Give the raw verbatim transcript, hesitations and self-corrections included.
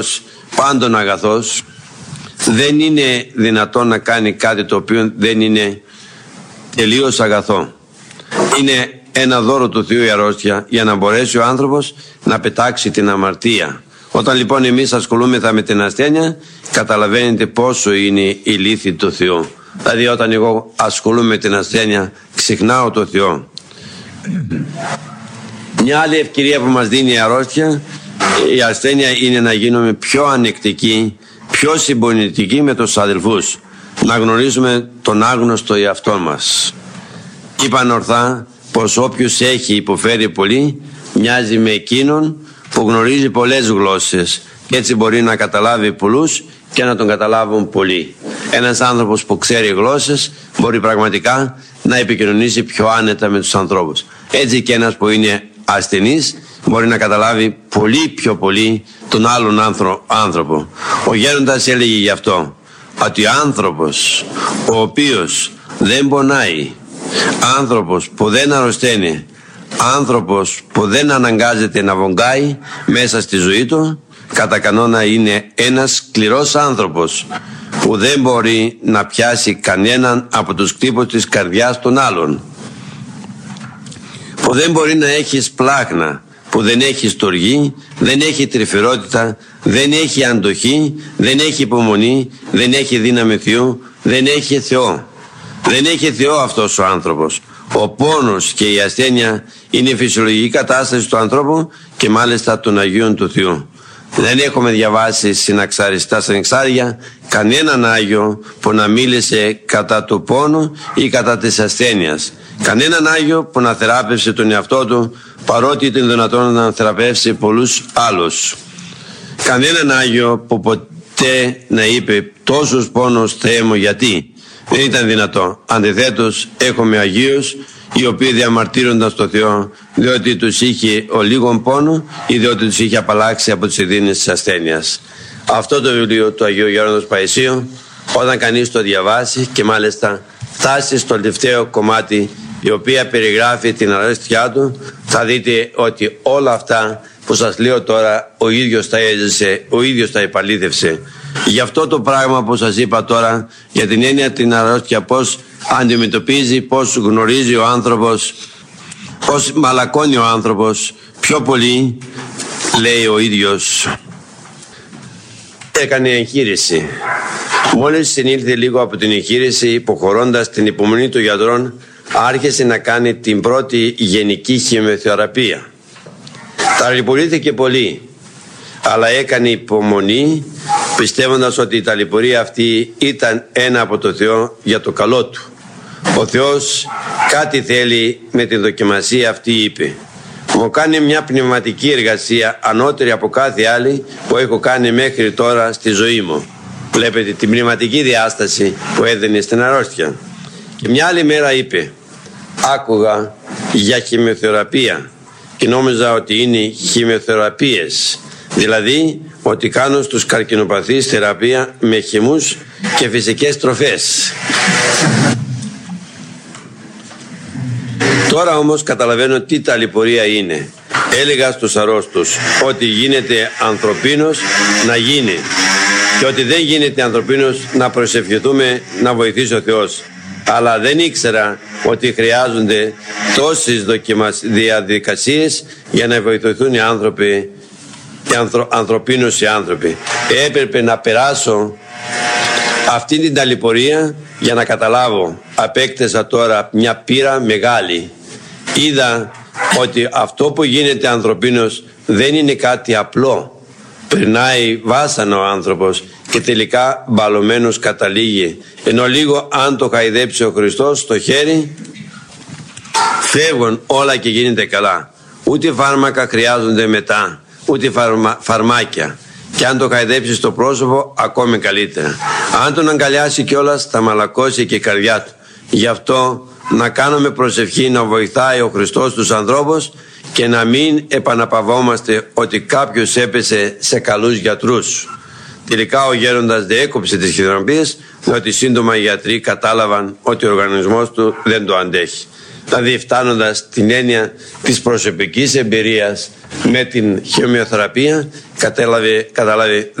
πάντων αγαθός, δεν είναι δυνατόν να κάνει κάτι το οποίο δεν είναι τελείως αγαθό. Είναι ένα δώρο του Θεού η αρρώστια για να μπορέσει ο άνθρωπος να πετάξει την αμαρτία. Όταν λοιπόν εμείς ασχολούμεθα με την ασθένεια, καταλαβαίνετε πόσο είναι η λύθη του Θεού. Δηλαδή όταν εγώ ασχολούμαι με την ασθένεια, ξεχνάω το Θεό. Μια άλλη ευκαιρία που μας δίνει η αρρώστια, η ασθένεια, είναι να γίνουμε πιο ανεκτικοί, πιο συμπονητικοί με τους αδελφούς, να γνωρίζουμε τον άγνωστο εαυτό μας. Είπαν ορθά πως όποιος έχει υποφέρει πολύ μοιάζει με εκείνον που γνωρίζει πολλές γλώσσες και έτσι μπορεί να καταλάβει πολλούς και να τον καταλάβουν πολλοί. Ένας άνθρωπος που ξέρει γλώσσες μπορεί πραγματικά να επικοινωνήσει πιο άνετα με τους ανθρώπους. Έτσι και ένας που είναι ασθενής μπορεί να καταλάβει πολύ πιο πολύ τον άλλον άνθρωπο. Ο γέροντας έλεγε γι' αυτό ότι άνθρωπος ο οποίος δεν πονάει, άνθρωπος που δεν αρρωσταίνει, άνθρωπος που δεν αναγκάζεται να βογκάει μέσα στη ζωή του, κατά κανόνα είναι ένας σκληρός άνθρωπος που δεν μπορεί να πιάσει κανέναν από τους χτύπους της καρδιάς των άλλων, που δεν μπορεί να έχει σπλάχνα, που δεν έχει στοργή, δεν έχει τρυφερότητα, δεν έχει αντοχή, δεν έχει υπομονή, δεν έχει δύναμη Θεού, δεν έχει Θεό. Δεν έχει Θεό αυτός ο άνθρωπος. Ο πόνος και η ασθένεια είναι η φυσιολογική κατάσταση του ανθρώπου και μάλιστα των Αγίων του Θεού. Δεν έχουμε διαβάσει στα συνεξάρια κανέναν Άγιο που να μίλησε κατά του πόνου ή κατά της ασθένειας. Κανέναν Άγιο που να θεράπευσε τον εαυτό του, παρότι ήταν δυνατόν να θεραπεύσει πολλούς άλλους. Κανέναν Άγιο που ποτέ να είπε τόσους πόνους Θεέ μου γιατί. Δεν ήταν δυνατό. Αντιθέτως έχουμε Αγίους οι οποίοι διαμαρτύρονταν στο Θεό διότι τους είχε ο λίγον πόνο ή διότι τους είχε απαλλάξει από τις ειρήνες της ασθένειας. Αυτό το βιβλίο του Αγίου Γέροντος Παϊσίου, όταν κανείς το διαβάσει και μάλιστα φτάσει στο τελευταίο κομμάτι, η οποία περιγράφει την αρρώστια του, θα δείτε ότι όλα αυτά που σας λέω τώρα ο ίδιος τα έζησε, ο ίδιος τα επαλήθευσε. Γι' αυτό το πράγμα που σας είπα τώρα, για την έννοια την αρρώστια, πώς αντιμετωπίζει, πώς γνωρίζει ο άνθρωπος, πώς μαλακώνει ο άνθρωπος, πιο πολύ λέει ο ίδιος. Έκανε εγχείρηση. Μόλις συνήλθε λίγο από την εγχείρηση, υποχωρώντας την υπομονή των γιατρών, άρχισε να κάνει την πρώτη γενική χημειοθεραπεία. Ταλαιπωρήθηκε πολύ, αλλά έκανε υπομονή, πιστεύοντας ότι η ταλαιπωρία αυτή ήταν ένα από το Θεό για το καλό του. Ο Θεός κάτι θέλει με την δοκιμασία αυτή, είπε. Μου κάνει μια πνευματική εργασία ανώτερη από κάθε άλλη που έχω κάνει μέχρι τώρα στη ζωή μου. Βλέπετε την πνευματική διάσταση που έδαινε στην αρρώστια. Και μια άλλη μέρα είπε, άκουγα για χημειοθεραπεία και νόμιζα ότι είναι χημειοθεραπείες, δηλαδή ότι κάνω στους καρκινοπαθείς θεραπεία με χυμούς και φυσικές τροφές. Τώρα όμως καταλαβαίνω τι ταλαιπωρία είναι. Έλεγα στους αρρώστους ότι γίνεται ανθρωπίνος να γίνει και ότι δεν γίνεται ανθρωπίνος να προσευχηθούμε να βοηθήσει ο Θεός. Αλλά δεν ήξερα ότι χρειάζονται τόσες διαδικασίες για να βοηθηθούν οι άνθρωποι, οι ανθρω, ανθρωπίνους οι άνθρωποι. Έπρεπε να περάσω αυτή την ταλαιπωρία για να καταλάβω. Απέκτησα τώρα μια πείρα μεγάλη. Είδα ότι αυτό που γίνεται ανθρωπίνος δεν είναι κάτι απλό. Περνάει βάσανο ο άνθρωπος και τελικά μπαλωμένος καταλήγει. Ενώ λίγο αν το χαϊδέψει ο Χριστός στο χέρι, φεύγουν όλα και γίνεται καλά. Ούτε φάρμακα χρειάζονται μετά, ούτε φαρμα, φαρμάκια. Και αν το χαϊδέψει στο πρόσωπο, ακόμη καλύτερα. Αν τον αγκαλιάσει κιόλας, θα μαλακώσει και η καρδιά του. Γι' αυτό να κάνουμε προσευχή να βοηθάει ο Χριστός τους ανθρώπους και να μην επαναπαυόμαστε ότι κάποιος έπεσε σε καλούς γιατρούς. Τελικά ο γέροντας διέκοψε τις χειροθεραπείες, διότι σύντομα οι γιατροί κατάλαβαν ότι ο οργανισμός του δεν το αντέχει. Δηλαδή φτάνοντας την έννοια της προσωπικής εμπειρίας με την χημειοθεραπεία, κατάλαβε, κατάλαβε